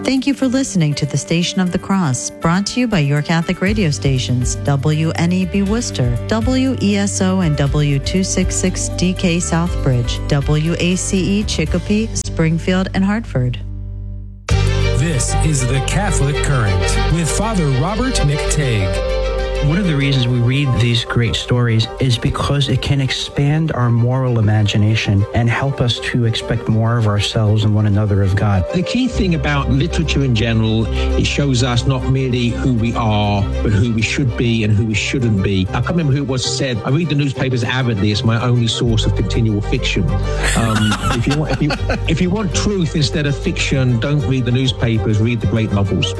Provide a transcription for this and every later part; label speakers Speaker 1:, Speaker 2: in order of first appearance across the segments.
Speaker 1: Thank you for listening to the Station of the Cross, brought to you by your Catholic radio stations, WNEB Worcester, WESO and W266DK Southbridge, WACE Chicopee, Springfield, and Hartford.
Speaker 2: This is the Catholic Current with Father Robert McTague.
Speaker 3: One of the reasons we read these great stories is because it can expand our moral imagination and help us to expect more of ourselves and one another of God.
Speaker 4: The key thing about literature in general, it shows us not merely who we are, but who we should be and who we shouldn't be. I can't remember who it was said, I read the newspapers avidly. It's my only source of continual fiction. If you want truth instead of fiction, don't read the newspapers, read the great novels.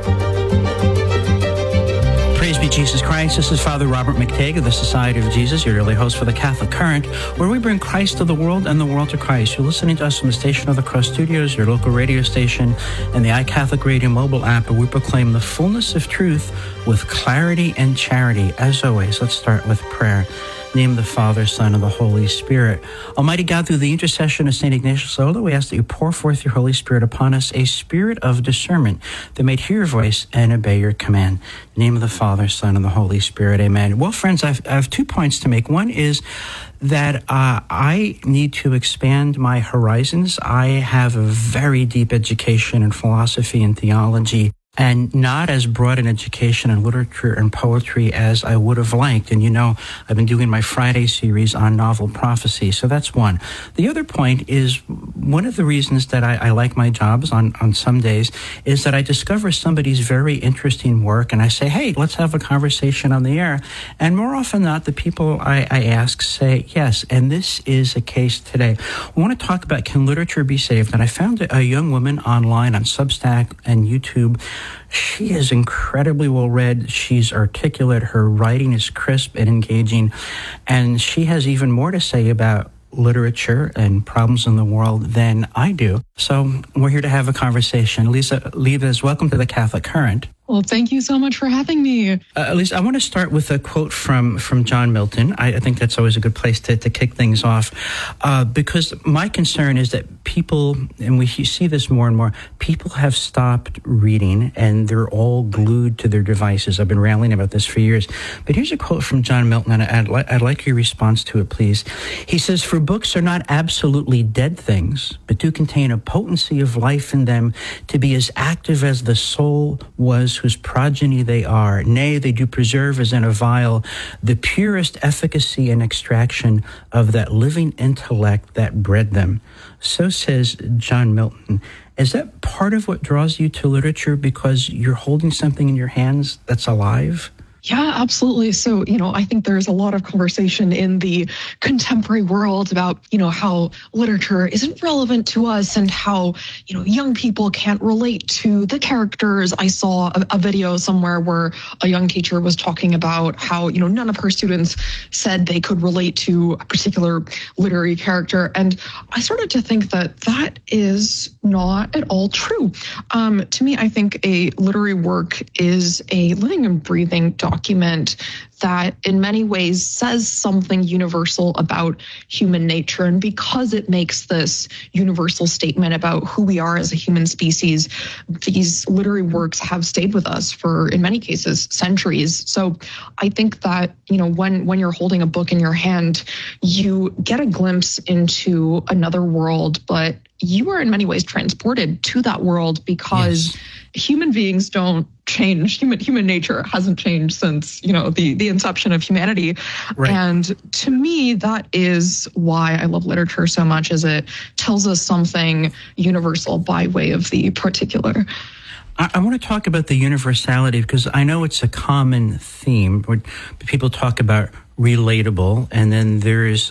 Speaker 3: Praise be Jesus Christ. This is Father Robert McTague of the Society of Jesus, your daily host for the Catholic Current, where we bring Christ to the world and the world to Christ. You're listening to us from the Station of the Cross Studios, your local radio station, and the iCatholic Radio mobile app, where we proclaim the fullness of truth with clarity and charity. As always, let's start with prayer. In the name of the Father, Son, and the Holy Spirit. Almighty God, through the intercession of St. Ignatius Loyola, we ask that you pour forth your Holy Spirit upon us, a spirit of discernment that may hear your voice and obey your command. In the name of the Father, Son, and the Holy Spirit. Amen. Well, friends, I have 2 points to make. One is that I need to expand my horizons. I have a very deep education in philosophy and theology, and not as broad an education in literature and poetry as I would have liked. And you know, I've been doing my Friday series on novel prophecy, so that's one. The other point is, one of the reasons that I like my jobs on some days is that I discover somebody's very interesting work, and I say, hey, let's have a conversation on the air. And more often than not, the people I ask say yes, and this is a case today. We want to talk about, can literature be saved? And I found a young woman online on Substack and YouTube. She is incredibly well read. She's articulate. Her writing is crisp and engaging. And she has even more to say about literature and problems in the world than I do. So we're here to have a conversation. Lisa Leibes, welcome to the Catholic Current.
Speaker 5: Well, thank you so much for having me.
Speaker 3: Lisa, I want to start with a quote from John Milton. I think that's always a good place to kick things off, because my concern is that people, and we see this more and more, people have stopped reading and they're all glued to their devices. I've been railing about this for years. But here's a quote from John Milton, and I'd like your response to it, please. He says, "For books are not absolutely dead things, but do contain a potency of life in them to be as active as the soul was whose progeny they are. Nay, they do preserve as in a vial the purest efficacy and extraction of that living intellect that bred them." So says John Milton. Is that part of what draws you to literature, because you're holding something in your hands that's alive?
Speaker 5: Yeah, absolutely. So, I think there's a lot of conversation in the contemporary world about, how literature isn't relevant to us and how, young people can't relate to the characters. I saw a video somewhere where a young teacher was talking about how, none of her students said they could relate to a particular literary character. And I started to think that is not at all true. To me, I think a literary work is a living and breathing document that in many ways says something universal about human nature. And because it makes this universal statement about who we are as a human species, these literary works have stayed with us for, in many cases, centuries. So I think that, when you're holding a book in your hand, you get a glimpse into another world, but you are in many ways transported to that world because human beings don't change. Human nature hasn't changed since, the inception of humanity. Right. And to me, that is why I love literature so much, is it tells us something universal by way of the particular.
Speaker 3: I want to talk about the universality, because I know it's a common theme where people talk about relatable, and then there's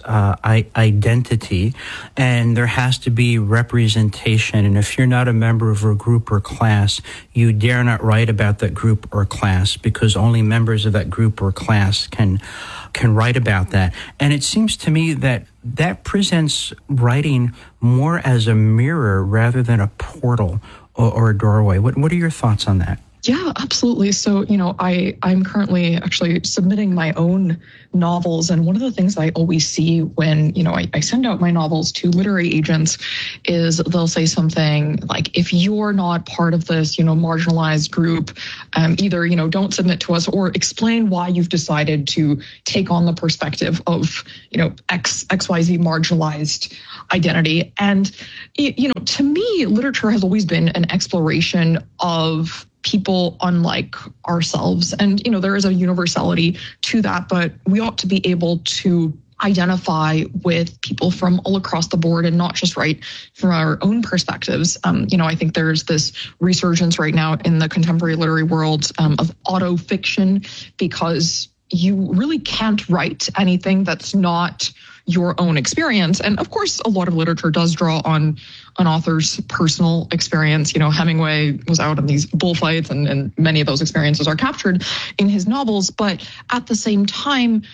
Speaker 3: identity, and there has to be representation. And if you're not a member of a group or class, you dare not write about that group or class, because only members of that group or class can write about that. And it seems to me that presents writing more as a mirror rather than a portal or a doorway. What are your thoughts on that?
Speaker 5: Yeah, absolutely. So, I'm currently actually submitting my own novels. And one of the things I always see when, I send out my novels to literary agents is they'll say something like, if you're not part of this, marginalized group, either, don't submit to us or explain why you've decided to take on the perspective of, XYZ marginalized identity. And, to me, literature has always been an exploration of people unlike ourselves. And, there is a universality to that, but we ought to be able to identify with people from all across the board and not just write from our own perspectives. I think there's this resurgence right now in the contemporary literary world of autofiction, because you really can't write anything that's not your own experience. And of course, a lot of literature does draw on an author's personal experience. Hemingway was out in these bullfights, and many of those experiences are captured in his novels. But at the same time,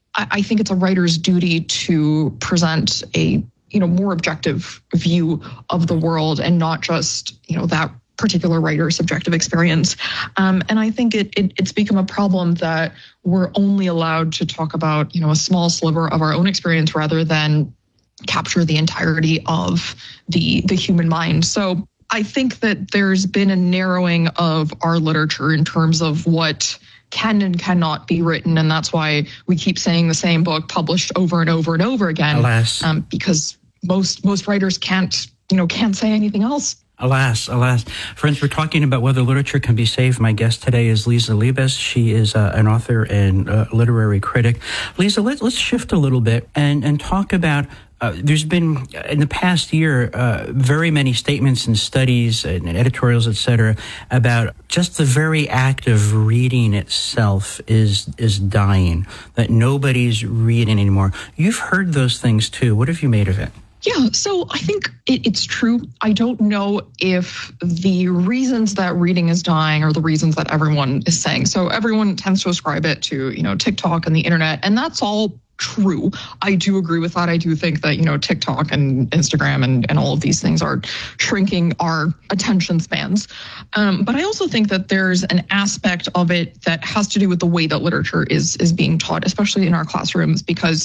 Speaker 5: I think it's a writer's duty to present a, more objective view of the world and not just, that particular writer's subjective experience. And I think it's become a problem that we're only allowed to talk about, a small sliver of our own experience rather than capture the entirety of the human mind. So I think that there's been a narrowing of our literature in terms of what can and cannot be written. And that's why we keep saying the same book published over and over and over again.
Speaker 3: Alas.
Speaker 5: Because most writers can't say anything else.
Speaker 3: Alas. Friends, we're talking about whether literature can be saved. My guest today is Lisa Liebes. She is an author and literary critic. Lisa, let's shift a little bit and talk about there's been, in the past year, very many statements and studies and editorials, et cetera, about just the very act of reading itself is dying, that nobody's reading anymore. You've heard those things too. What have you made of it?
Speaker 5: Yeah, so I think it's true. I don't know if the reasons that reading is dying are the reasons that everyone is saying. So everyone tends to ascribe it to, TikTok and the internet, and that's all true. I do agree with that. I do think that, TikTok and Instagram and all of these things are shrinking our attention spans. But I also think that there's an aspect of it that has to do with the way that literature is being taught, especially in our classrooms, because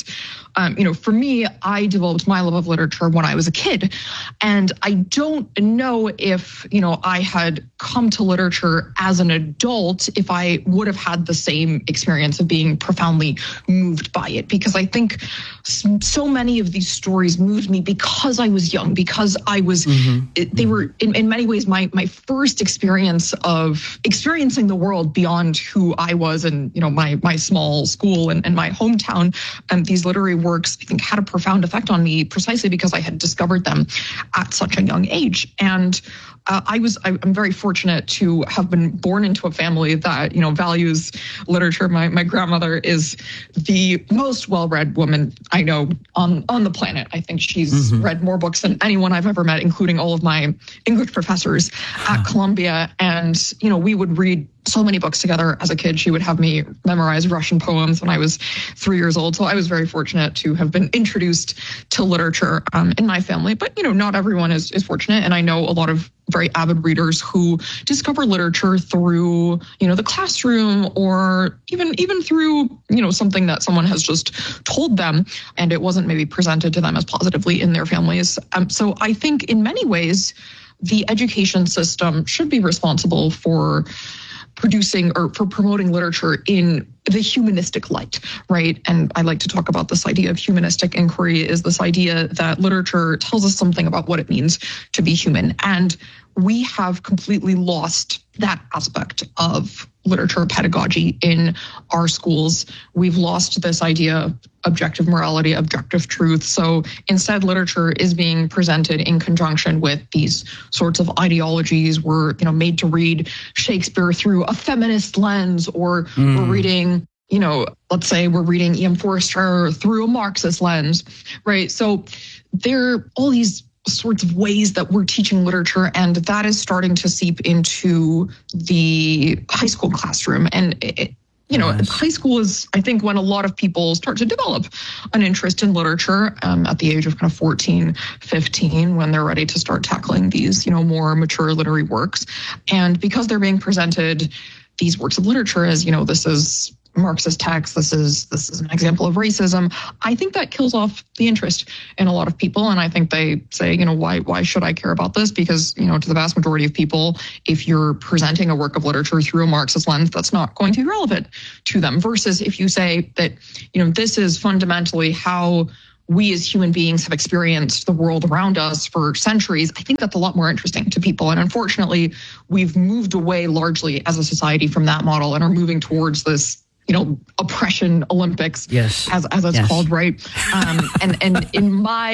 Speaker 5: for me, I developed my love of literature when I was a kid. And I don't know if, I had come to literature as an adult, if I would have had the same experience of being profoundly moved by it. Because I think so many of these stories moved me because I was young, because I was, they were in many ways my first experience of experiencing the world beyond who I was and, my small school and my hometown. And these literary works, I think, had a profound effect on me precisely because I had discovered them at such a young age. And I'm very fortunate to have been born into a family that, values literature. My grandmother is the most well-read woman I know on the planet. I think she's read more books than anyone I've ever met, including all of my English professors at Columbia. And, we would read so many books together as a kid. She would have me memorize Russian poems when I was 3 years old. So I was very fortunate to have been introduced to literature in my family. But, not everyone is fortunate. And I know a lot of very avid readers who discover literature through, the classroom or even through, something that someone has just told them and it wasn't maybe presented to them as positively in their families. So I think in many ways, the education system should be responsible for producing or for promoting literature in the humanistic light, right? And I like to talk about this idea of humanistic inquiry, is this idea that literature tells us something about what it means to be human. And we have completely lost that aspect of literature pedagogy in our schools. We've lost this idea of objective morality, objective truth. So instead, literature is being presented in conjunction with these sorts of ideologies. We're, made to read Shakespeare through a feminist lens, or we're reading, let's say we're reading E.M. Forster through a Marxist lens, right? So there are all these sorts of ways that we're teaching literature, and that is starting to seep into the high school classroom. And high school is, I think, when a lot of people start to develop an interest in literature at the age of kind of 14, 15, when they're ready to start tackling these, more mature literary works. And because they're being presented these works of literature as, this is Marxist text, this is an example of racism, I think that kills off the interest in a lot of people. And I think they say, why should I care about this? Because, to the vast majority of people, if you're presenting a work of literature through a Marxist lens, that's not going to be relevant to them. Versus if you say that, this is fundamentally how we as human beings have experienced the world around us for centuries, I think that's a lot more interesting to people. And unfortunately, we've moved away largely as a society from that model and are moving towards this oppression Olympics,
Speaker 3: yes,
Speaker 5: as it's called, right? And in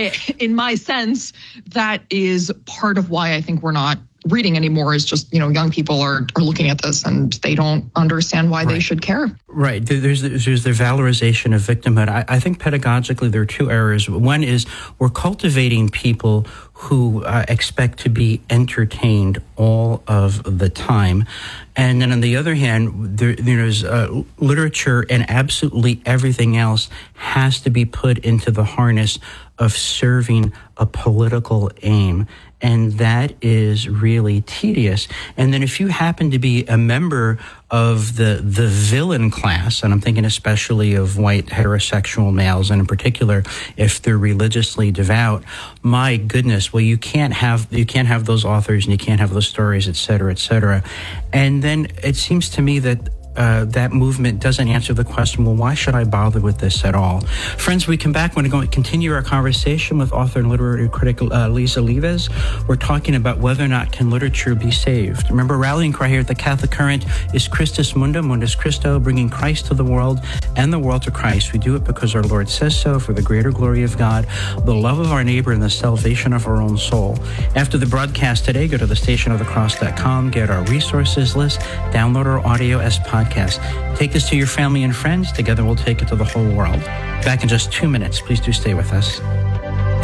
Speaker 5: my sense, that is part of why I think we're not reading anymore, is just, young people are looking at this and they don't understand why they should care. Right.
Speaker 3: There's the valorization of victimhood. I think pedagogically there are two errors. One is we're cultivating people who expect to be entertained all of the time. And then on the other hand, there's literature and absolutely everything else has to be put into the harness of serving a political aim. And that is really tedious. And then if you happen to be a member of the villain class, and I'm thinking especially of white heterosexual males, and in particular, if they're religiously devout, my goodness, well, you can't have those authors and you can't have those stories, et cetera, et cetera. And then it seems to me that that movement doesn't answer the question, well, why should I bother with this at all? Friends, we come back. We're going to continue our conversation with author and literary critic Lisa Leves. We're talking about whether or not can literature be saved. Remember, rallying cry here at the Catholic Current is Christus Mundum, Mundus Christo, bringing Christ to the world and the world to Christ. We do it because our Lord says so, for the greater glory of God, the love of our neighbor, and the salvation of our own soul. After the broadcast today, go to thestationofthecross.com, get our resources list, download our audio as podcast. Take this to your family and friends. Together we'll take it to the whole world. Back in just 2 minutes. Please do stay with us.